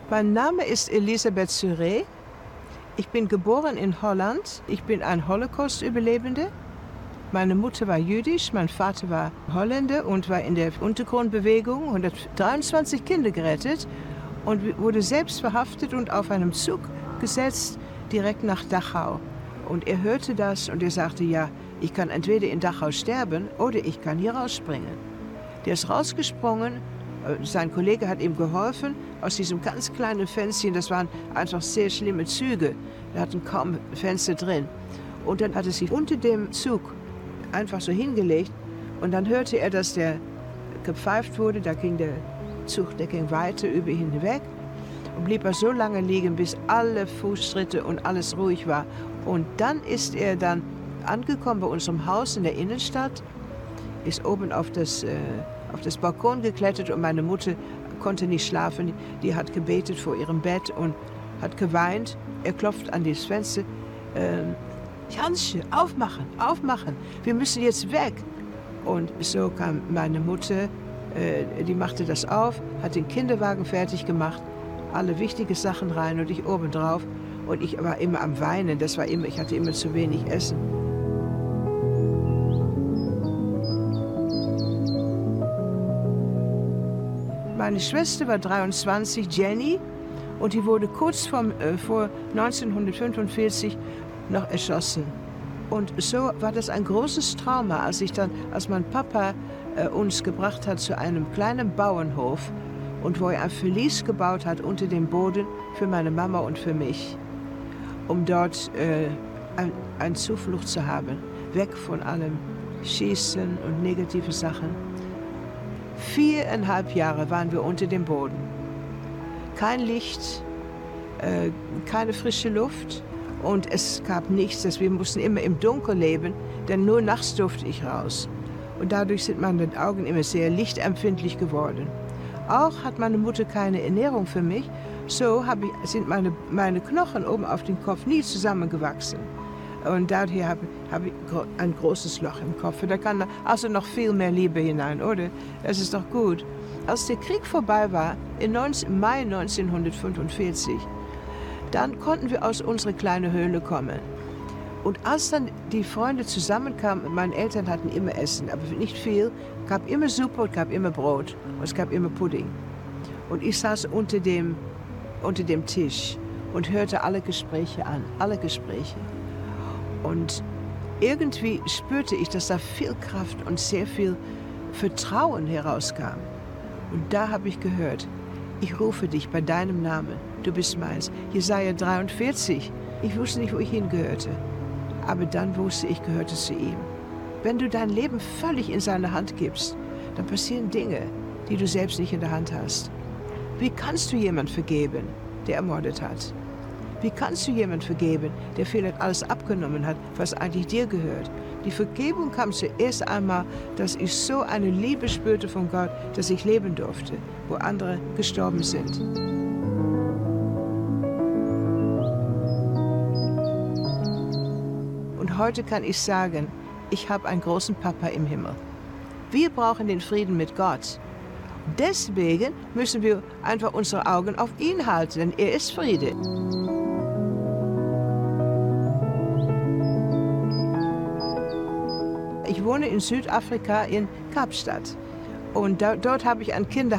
Mein Name ist Elisabeth Süré. Ich bin geboren in Holland. Ich bin ein Holocaust-Überlebende. Meine Mutter war jüdisch, mein Vater war Holländer und war in der Untergrundbewegung und hat 23 Kinder gerettet und wurde selbst verhaftet und auf einem Zug gesetzt direkt nach Dachau. Und er hörte das und er sagte, ja, ich kann entweder in Dachau sterben oder ich kann hier rausspringen. Der ist rausgesprungen, sein Kollege hat ihm geholfen, aus diesem ganz kleinen Fensterchen, das waren einfach sehr schlimme Züge, da hatten kaum Fenster drin. Und dann hat er sich unter dem Zug einfach so hingelegt und dann hörte er, dass der gepfeift wurde, da ging der Zug, der ging weiter über ihn hinweg und blieb er so lange liegen, bis alle Fußtritte und alles ruhig war. Und dann ist er dann angekommen bei unserem Haus in der Innenstadt, ist oben auf das Balkon geklettert und meine Mutter konnte nicht schlafen. Die hat gebetet vor ihrem Bett und hat geweint. Er klopft an das Fenster. Jansje, aufmachen, aufmachen, wir müssen jetzt weg. Und so kam meine Mutter, die machte das auf, hat den Kinderwagen fertig gemacht, alle wichtigen Sachen rein und ich obendrauf. Und ich war immer am Weinen, ich hatte immer zu wenig Essen. Meine Schwester war 23, Jenny, und die wurde kurz vor 1945 noch erschossen. Und so war das ein großes Trauma, als mein Papa uns gebracht hat zu einem kleinen Bauernhof und wo er ein Verlies gebaut hat unter dem Boden für meine Mama und für mich, um dort eine Zuflucht zu haben, weg von allem Schießen und negative Sachen. 4,5 Jahre waren wir unter dem Boden. Kein Licht, keine frische Luft und es gab nichts. Wir mussten immer im Dunkeln leben, denn nur nachts durfte ich raus. Und dadurch sind meine Augen immer sehr lichtempfindlich geworden. Auch hat meine Mutter keine Ernährung für mich, so sind meine Knochen oben auf dem Kopf nie zusammengewachsen. Und daher habe ich ein großes Loch im Kopf. Da kann also noch viel mehr Liebe hinein, oder? Das ist doch gut. Als der Krieg vorbei war, im Mai 1945, dann konnten wir aus unserer kleinen Höhle kommen. Und als dann die Freunde zusammenkamen, meine Eltern hatten immer Essen, aber nicht viel, gab immer Suppe und gab immer Brot und es gab immer Pudding. Und ich saß unter dem Tisch und hörte alle Gespräche an, alle Gespräche. Und irgendwie spürte ich, dass da viel Kraft und sehr viel Vertrauen herauskam. Und da habe ich gehört, ich rufe dich bei deinem Namen, du bist meins. Jesaja 43. Ich wusste nicht, wo ich hingehörte. Aber dann wusste ich, gehörte zu ihm. Wenn du dein Leben völlig in seine Hand gibst, dann passieren Dinge, die du selbst nicht in der Hand hast. Wie kannst du jemand vergeben, der ermordet hat? Wie kannst du jemand vergeben, der vielleicht alles abgenommen hat, was eigentlich dir gehört? Die Vergebung kam zuerst einmal, dass ich so eine Liebe spürte von Gott, dass ich leben durfte, wo andere gestorben sind. Und heute kann ich sagen, ich habe einen großen Papa im Himmel. Wir brauchen den Frieden mit Gott. Deswegen müssen wir einfach unsere Augen auf ihn halten, denn er ist Friede. Ich wohne in Südafrika in Kapstadt und dort habe ich ein Kinderheim.